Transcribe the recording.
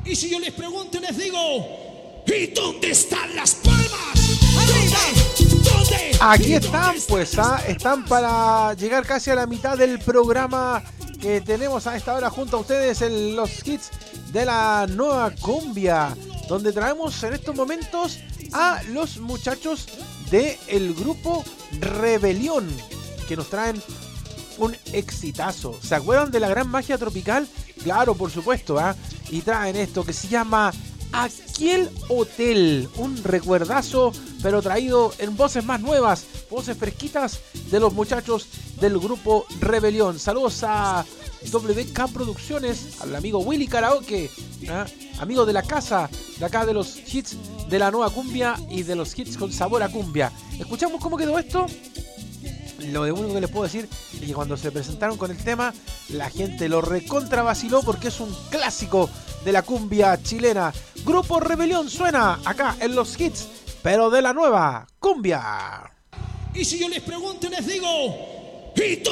Y si yo les pregunto y les digo, ¿y dónde están las palmas? ¿Dónde? Aquí están, pues, están para llegar casi a la mitad del programa que tenemos a esta hora junto a ustedes en los hits de la nueva cumbia, donde traemos en estos momentos a los muchachos del grupo Rebelión, que nos traen un exitazo. ¿Se acuerdan de la gran magia tropical? Claro, por supuesto, y traen esto que se llama Aquel Hotel, un recuerdazo, pero traído en voces más nuevas, voces fresquitas de los muchachos del grupo Rebelión. Saludos a WK Producciones, al amigo Willy Karaoke, amigo de la casa, de acá de los hits de la nueva cumbia y de los hits con sabor a cumbia. ¿Escuchamos cómo quedó esto? Lo único que les puedo decir es que cuando se presentaron con el tema, la gente lo recontra vaciló porque es un clásico de la cumbia chilena. Grupo Rebelión suena acá en los hits, pero de la nueva cumbia. Y si yo les pregunto y les digo, ¿y